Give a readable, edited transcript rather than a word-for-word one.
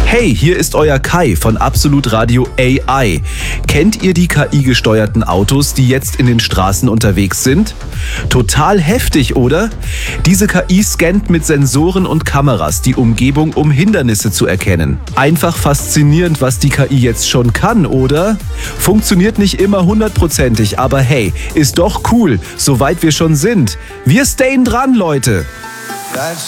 Hey, hier ist euer Kai von Absolut Radio AI. Kennt ihr die KI-gesteuerten Autos, die jetzt in den Straßen unterwegs sind? Total heftig, oder? Diese KI scannt mit Sensoren und Kameras die Umgebung, um Hindernisse zu erkennen. Einfach faszinierend, was die KI jetzt schon kann, oder? Funktioniert nicht immer 100%ig, aber hey, ist doch cool, soweit wir schon sind. Wir stayen dran, Leute. That's